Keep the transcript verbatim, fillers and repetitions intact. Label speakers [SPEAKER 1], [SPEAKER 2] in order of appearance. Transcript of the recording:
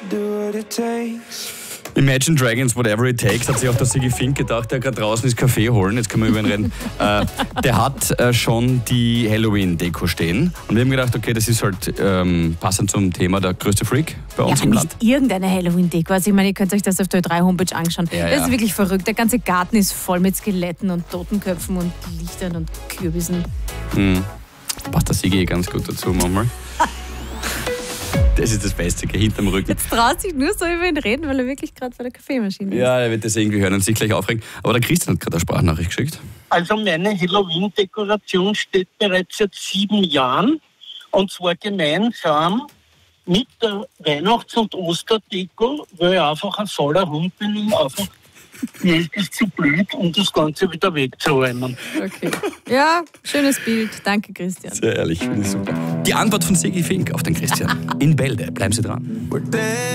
[SPEAKER 1] Imagine Dragons, Whatever It Takes, hat sich auch der Siggi Fink gedacht, der gerade draußen ist Kaffee holen, jetzt können wir über ihn reden. äh, der hat äh, schon die Halloween-Deko stehen und wir haben gedacht, okay, das ist halt ähm, passend zum Thema der größte Freak bei uns
[SPEAKER 2] ja,
[SPEAKER 1] im
[SPEAKER 2] nicht
[SPEAKER 1] Land.
[SPEAKER 2] Irgendeine Halloween-Deko. Also ich meine, ihr könnt euch das auf der Ö drei Homepage anschauen.
[SPEAKER 1] Ja,
[SPEAKER 2] das
[SPEAKER 1] ja.
[SPEAKER 2] ist wirklich verrückt. Der ganze Garten ist voll mit Skeletten und Totenköpfen und Lichtern und Kürbissen.
[SPEAKER 1] Mhm. Passt der Siggi ganz gut dazu manchmal. Das ist das Beste, geh hinterm Rücken.
[SPEAKER 2] Jetzt traut sich nur so über ihn reden, weil er wirklich gerade bei der Kaffeemaschine ist.
[SPEAKER 1] Ja, er wird das irgendwie hören und sich gleich aufregen. Aber der Christian hat gerade eine Sprachnachricht geschickt.
[SPEAKER 3] Also meine Halloween-Dekoration steht bereits seit sieben Jahren. Und zwar gemeinsam mit der Weihnachts- und Osterdeko, weil ich einfach ein voller Hund bin und einfach mir ist es zu blöd, um das Ganze wieder wegzuräumen.
[SPEAKER 2] Okay. Ja, schönes Bild. Danke, Christian.
[SPEAKER 1] Sehr ehrlich, finde ich super. Die Antwort von Siggi Fink auf den Christian. In Bälde. Bleiben Sie dran.